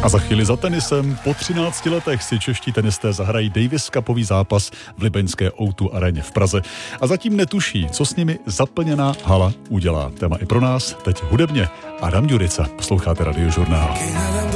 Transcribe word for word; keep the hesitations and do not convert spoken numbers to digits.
A za chvíli za tenisem po třinácti letech si čeští tenisté zahrají Davis Cupový zápas v libeňské ó dva aréně v Praze. A zatím netuší, co s nimi zaplněná hala udělá. Téma i pro nás, teď hudebně. Adam Ďurica, posloucháte Radiožurnál.